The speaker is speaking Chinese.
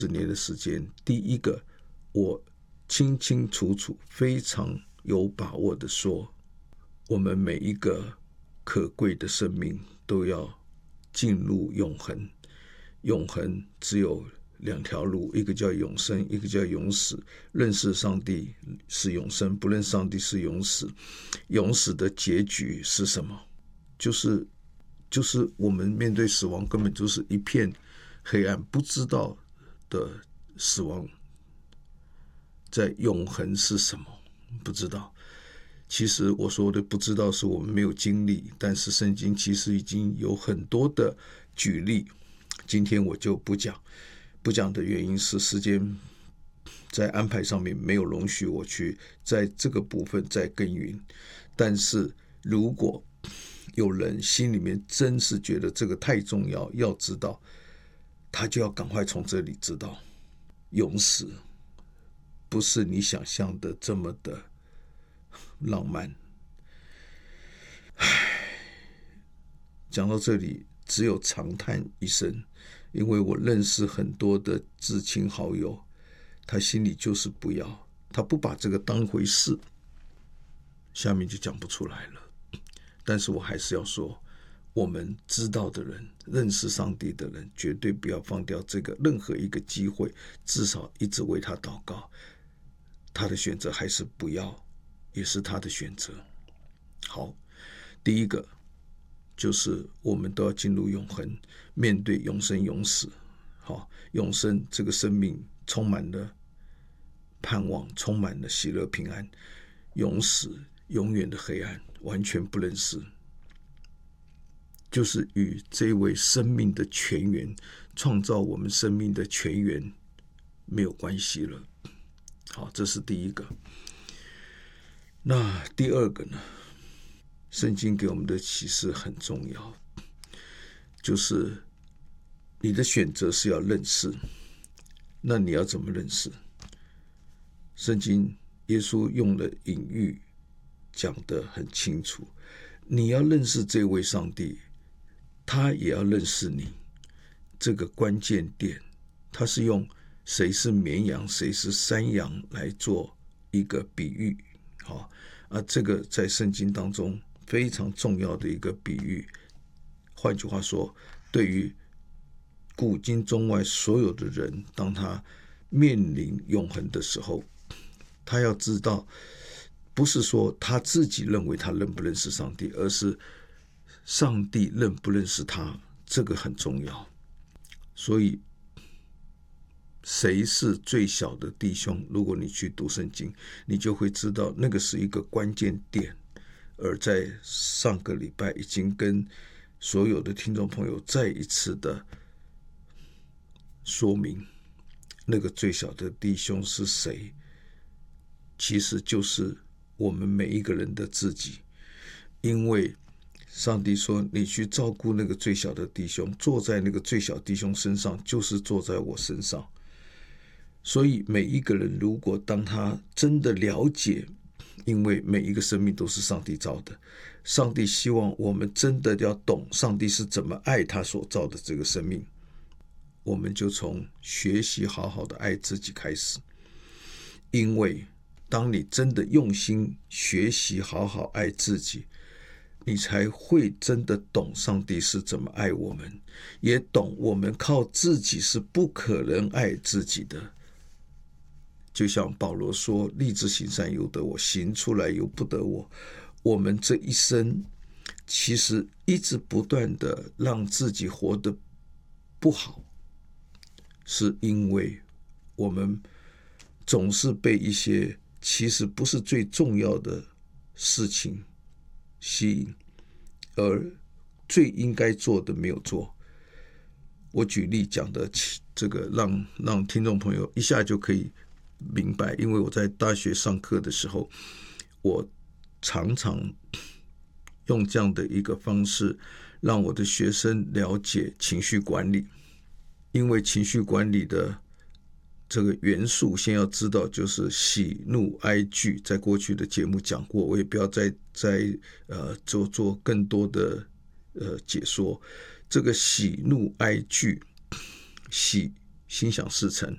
10年的时间，第一个，我清清楚楚、非常有把握的说，我们每一个可贵的生命都要进入永恒。永恒只有2条路，一个叫永生，一个叫永死。认识上帝是永生，不认上帝是永死。永死的结局是什么？就是我们面对死亡根本就是一片黑暗，不知道的死亡。在永恒是什么？不知道。其实我说的不知道是我们没有经历，但是圣经其实已经有很多的举例，今天我就不讲的原因是时间在安排上面没有容许我去在这个部分再耕耘。但是如果有人心里面真是觉得这个太重要，要知道，他就要赶快从这里知道，永死不是你想象的这么的浪漫。讲到这里只有长叹一声，因为我认识很多的至亲好友，他心里就是不要，他不把这个当回事，下面就讲不出来了。但是我还是要说，我们知道的人，认识上帝的人，绝对不要放掉这个任何一个机会，至少一直为他祷告。他的选择还是不要，也是他的选择。好，第一个就是我们都要进入永恒，面对永生永死。好，永生这个生命充满了盼望，充满了喜乐平安。永死永远的黑暗，完全不认识，就是与这位生命的泉源，创造我们生命的泉源没有关系了。好，这是第一个。那第二个呢？圣经给我们的启示很重要，就是你的选择是要认识，那你要怎么认识？圣经耶稣用了隐喻讲得很清楚，你要认识这位上帝，他也要认识你。这个关键点，他是用谁是绵羊，谁是山羊来做一个比喻。好，这个在圣经当中非常重要的一个比喻。换句话说，对于古今中外所有的人，当他面临永恒的时候，他要知道，不是说他自己认为他认不认识上帝，而是上帝认不认识他，这个很重要。所以谁是最小的弟兄，如果你去读圣经，你就会知道那个是一个关键点。而在上个礼拜已经跟所有的听众朋友再一次的说明，那个最小的弟兄是谁，其实就是我们每一个人的自己。因为上帝说，你去照顾那个最小的弟兄，坐在那个最小弟兄身上，就是坐在我身上。所以每一个人，如果当他真的了解，因为每一个生命都是上帝造的，上帝希望我们真的要懂上帝是怎么爱他所造的这个生命，我们就从学习好好的爱自己开始。因为当你真的用心学习好好爱自己，你才会真的懂上帝是怎么爱我们，也懂我们靠自己是不可能爱自己的。就像保罗说，立志行善由得我，行出来由不得我。我们这一生其实一直不断的让自己活得不好，是因为我们总是被一些其实不是最重要的事情吸引，而最应该做的没有做。我举例讲的这个让听众朋友一下就可以明白，因为我在大学上课的时候，我常常用这样的一个方式让我的学生了解情绪管理。因为情绪管理的这个元素，先要知道就是喜怒哀惧，在过去的节目讲过，我也不要再做更多的解说。这个喜怒哀惧，喜心想事成，